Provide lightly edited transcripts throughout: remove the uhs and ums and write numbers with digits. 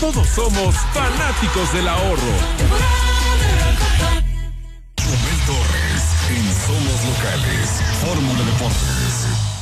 Todos somos fanáticos del ahorro. Chumel Torres en Somos Locales. Fórmula Deportes.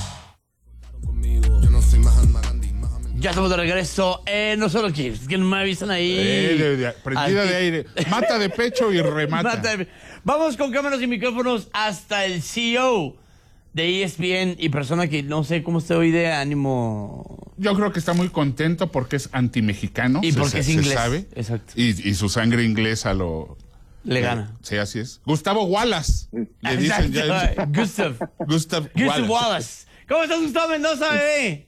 Ya estamos de regreso. No solo Chiefs, que no me avisan ahí. Prendida de aire. Mata de pecho y remata. Vamos con cámaras y micrófonos hasta el CEO de ESPN y persona que no sé cómo esté hoy de ánimo. Yo creo que está muy contento porque es antimexicano. Y porque es inglés. Se sabe. Exacto. Y su sangre inglesa le gana. Sí, así es. Gustavo Wallace. Le dicen ya. Gustav Wallace. ¿Cómo estás, Gustavo Mendoza, bebé?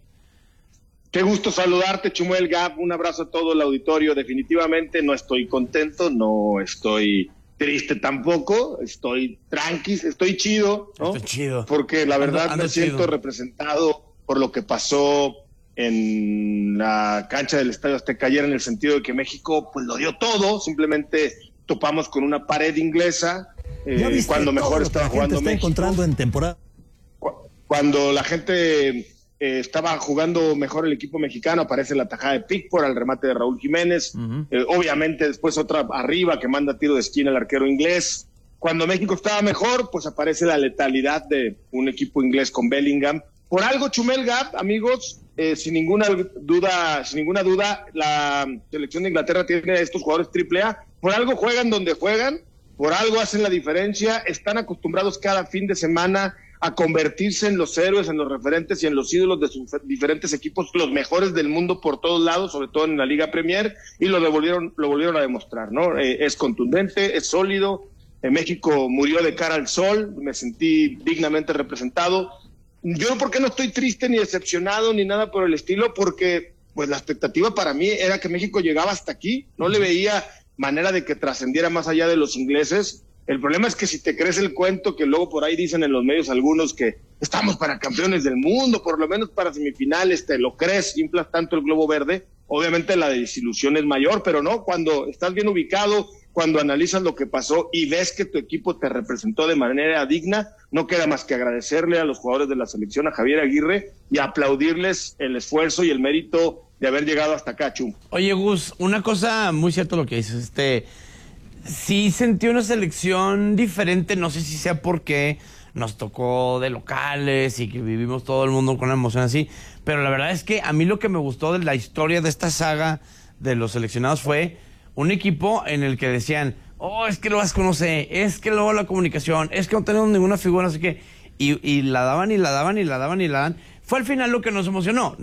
Qué gusto saludarte, Chumuel Gap. Un abrazo a todo el auditorio. Definitivamente no estoy contento, no estoy triste tampoco. Estoy tranquis, estoy chido, ¿no? Estoy chido. Porque la verdad me siento representado por lo que pasó en la cancha del Estadio Azteca ayer, en el sentido de que México pues lo dio todo. Simplemente topamos con una pared inglesa cuando mejor estaba jugando México. Encontrando en temporada. Cuando la gente estaba jugando mejor el equipo mexicano, aparece la tajada de Pickford al remate de Raúl Jiménez. Obviamente después otra arriba que manda tiro de esquina el arquero inglés. Cuando México estaba mejor, pues aparece la letalidad de un equipo inglés con Bellingham. Por algo, Chumel Gap, amigos, sin ninguna duda, la selección de Inglaterra tiene a estos jugadores AAA. Por algo juegan donde juegan, por algo hacen la diferencia. Están acostumbrados cada fin de semana a convertirse en los héroes, en los referentes y en los ídolos de sus diferentes equipos, los mejores del mundo por todos lados, sobre todo en la Liga Premier, y lo volvieron a demostrar, ¿no? Es contundente, es sólido. México murió de cara al sol, me sentí dignamente representado. Yo, ¿por qué no estoy triste ni decepcionado ni nada por el estilo? Porque pues la expectativa para mí era que México llegaba hasta aquí, no le veía manera de que trascendiera más allá de los ingleses. El problema es que si te crees el cuento que luego por ahí dicen en los medios algunos que estamos para campeones del mundo, por lo menos para semifinales, te lo crees, inflas tanto el globo verde, obviamente la desilusión es mayor, pero no, cuando estás bien ubicado, cuando analizas lo que pasó y ves que tu equipo te representó de manera digna, no queda más que agradecerle a los jugadores de la selección, a Javier Aguirre, y aplaudirles el esfuerzo y el mérito de haber llegado hasta acá, Chum. Oye, Gus, una cosa muy cierta lo que dices, sí sentí una selección diferente, no sé si sea porque nos tocó de locales y que vivimos todo el mundo con una emoción así, pero la verdad es que a mí lo que me gustó de la historia de esta saga de los seleccionados fue un equipo en el que decían, es que lo Vasco no sé, es que luego la comunicación, es que no tenemos ninguna figura, no sé qué, y la daban y la daban y la daban y la dan. Fue al final lo que nos emocionó.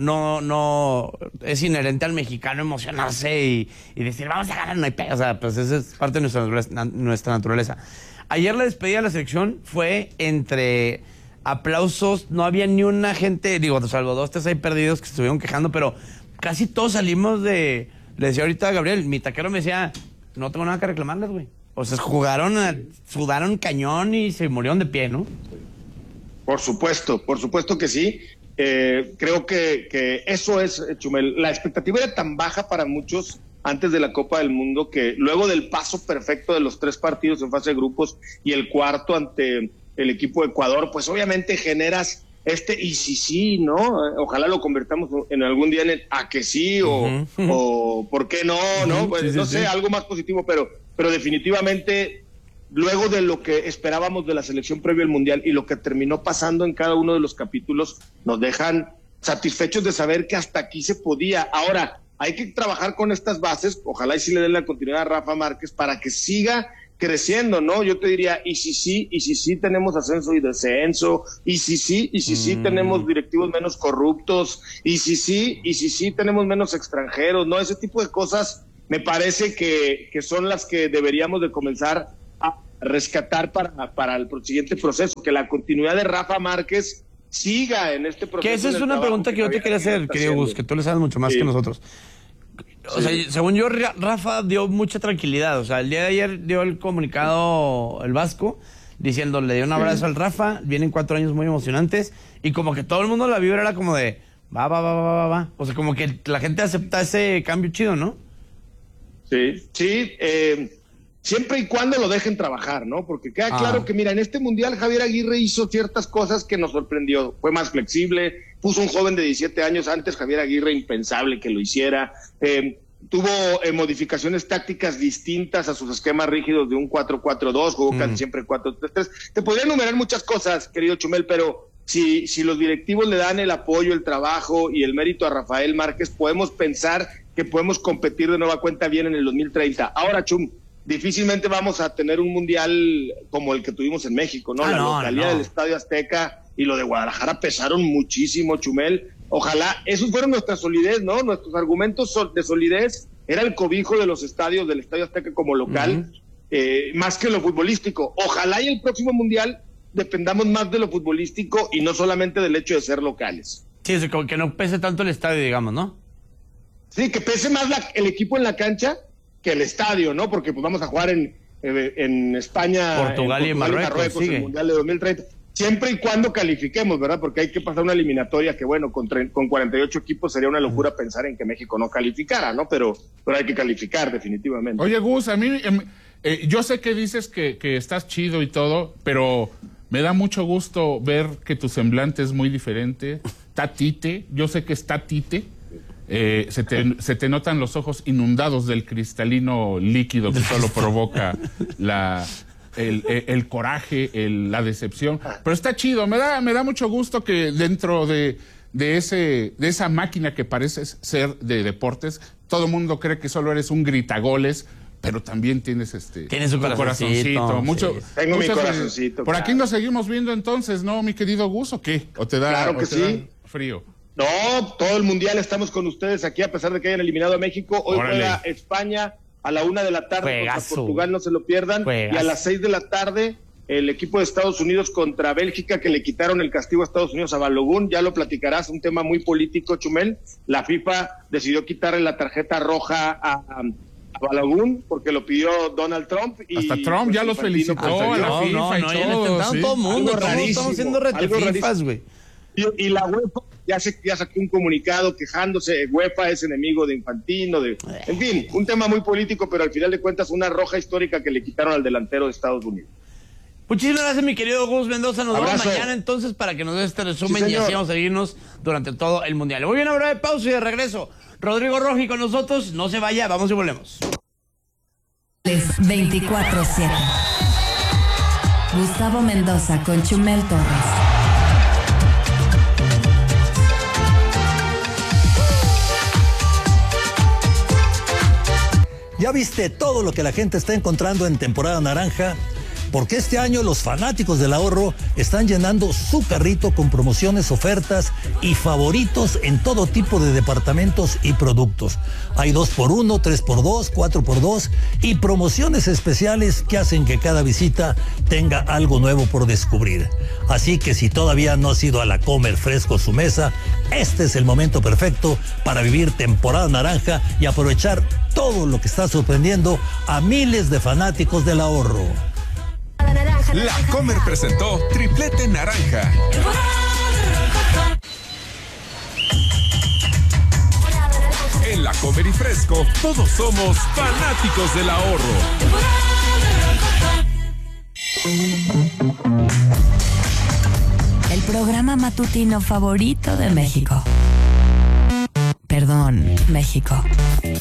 No es inherente al mexicano emocionarse y decir, vamos a ganar, no hay pedo. O sea, pues esa es parte de nuestra naturaleza. Ayer la despedida de la selección fue entre aplausos, no había ni una gente, salvo 2, 3 ahí perdidos que se estuvieron quejando, pero casi todos salimos le decía ahorita a Gabriel, mi taquero me decía, no tengo nada que reclamarles, güey. O sea, sudaron cañón y se murieron de pie, ¿no? Por supuesto que sí. Creo que eso es, Chumel. La expectativa era tan baja para muchos antes de la Copa del Mundo que luego del paso perfecto de los 3 partidos en fase de grupos y el cuarto ante el equipo de Ecuador, pues obviamente generas y sí, ¿no? Ojalá lo convertamos en algún día en a que sí o ¿por qué no? ¿No? Pues, no sé, algo más positivo, pero definitivamente luego de lo que esperábamos de la selección previo al Mundial y lo que terminó pasando en cada uno de los capítulos, nos dejan satisfechos de saber que hasta aquí se podía. Ahora, hay que trabajar con estas bases, ojalá y sí le den la continuidad a Rafa Márquez para que siga creciendo, ¿no? Yo te diría, y si sí tenemos ascenso y descenso, y si sí tenemos directivos menos corruptos, y si sí tenemos menos extranjeros, ¿no? Ese tipo de cosas me parece que son las que deberíamos de comenzar a rescatar para el siguiente proceso, que la continuidad de Rafa Márquez siga en este proceso. Que esa es una pregunta que yo te quería hacer, querido Gus, que tú le sabes mucho más que nosotros. O sea, según yo, Rafa dio mucha tranquilidad. O sea, el día de ayer dio el comunicado el Vasco diciendo, le dio un abrazo al Rafa, vienen 4 años muy emocionantes, y como que todo el mundo la vibra era como de va. O sea, como que la gente acepta ese cambio chido, ¿no? Sí, siempre y cuando lo dejen trabajar, ¿no? Porque queda claro que, mira, en este Mundial Javier Aguirre hizo ciertas cosas que nos sorprendió. Fue más flexible, puso un joven de 17 años antes, Javier Aguirre, impensable que lo hiciera. tuvo modificaciones tácticas distintas a sus esquemas rígidos de un 4-4-2, jugó casi siempre 4-3-3. Te podría enumerar muchas cosas, querido Chumel, pero si los directivos le dan el apoyo, el trabajo y el mérito a Rafael Márquez, podemos pensar que podemos competir de nueva cuenta bien en el 2030. Ahora, Chum, difícilmente vamos a tener un mundial como el que tuvimos en México, ¿no? La localidad del Estadio Azteca y lo de Guadalajara pesaron muchísimo, Chumel. Ojalá, esos fueron nuestra solidez, ¿no? Nuestros argumentos de solidez era el cobijo de los estadios, del Estadio Azteca como local, más que lo futbolístico. Ojalá y el próximo mundial dependamos más de lo futbolístico y no solamente del hecho de ser locales. Sí, es como que no pese tanto el estadio, digamos, ¿no? Sí, que pese más el equipo en la cancha que el estadio, ¿no? Porque pues vamos a jugar en España, Portugal y Marruecos el Mundial de 2030. Siempre y cuando califiquemos, ¿verdad? Porque hay que pasar una eliminatoria que, bueno, con 48 equipos sería una locura pensar en que México no calificara, ¿no? Pero hay que calificar definitivamente. Oye, Gus, a mí, yo sé que dices que estás chido y todo, pero me da mucho gusto ver que tu semblante es muy diferente. Está tite, yo sé que está tite. Se te notan los ojos inundados del cristalino líquido que solo provoca el coraje, la decepción. Pero está chido, me da mucho gusto que dentro de esa máquina que pareces ser de deportes, todo el mundo cree que solo eres un gritagoles, pero también tienes Tienes un corazoncito. Sí. Tengo mi corazoncito. Por aquí nos seguimos viendo entonces, ¿no, mi querido Gus, o qué? ¿O te da, claro que sí. Frío? No, todo el mundial estamos con ustedes aquí, a pesar de que hayan eliminado a México. Hoy juega España a la 1:00 p.m. contra Portugal, no se lo pierdan. Y a las 6:00 p.m, el equipo de Estados Unidos contra Bélgica, que le quitaron el castigo a Estados Unidos a Balogun. Ya lo platicarás, un tema muy político, Chumel. La FIFA decidió quitarle la tarjeta roja a Balogun porque lo pidió Donald Trump. Y hasta Trump pues, ya los felicitó a la FIFA y todo. Sí. Todo el mundo, todos estamos siendo retefifas, güey. Y la UEFA ya sacó un comunicado quejándose. UEFA es enemigo de Infantino, en fin, un tema muy político, pero al final de cuentas una roja histórica que le quitaron al delantero de Estados Unidos. Muchísimas gracias, mi querido Gus Mendoza. Nos vemos mañana entonces para que nos dé este resumen y así vamos a seguirnos durante todo el mundial. Muy bien, una breve pausa y de regreso. Rodrigo Roji con nosotros, no se vaya, vamos y volvemos. 24/7. Gustavo Mendoza con Chumel Torres. ¿Ya viste todo lo que la gente está encontrando en temporada naranja? Porque este año los fanáticos del ahorro están llenando su carrito con promociones, ofertas y favoritos en todo tipo de departamentos y productos. Hay 2x1, 3x2, 4x2 y promociones especiales que hacen que cada visita tenga algo nuevo por descubrir. Así que si todavía no has ido a la Comer Fresco su mesa, este es el momento perfecto para vivir temporada naranja y aprovechar todo lo que está sorprendiendo a miles de fanáticos del ahorro. La Comer presentó Triplete Naranja. En La Comer y Fresco, todos somos fanáticos del ahorro. El programa matutino favorito de México. Perdón, México.